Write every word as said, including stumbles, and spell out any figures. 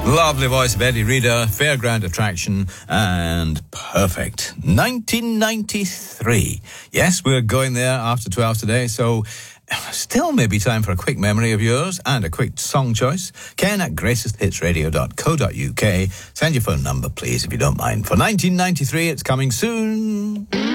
Lovely voice of Eddie Reader, Fairground Attraction, and perfect. nineteen ninety-three. Yes, we're going there after twelve today, so still maybe time for a quick memory of yours and a quick song choice. Ken at greatest hits radio dot co dot uk. Send your phone number, please, if you don't mind. For nineteen ninety-three, it's coming soon.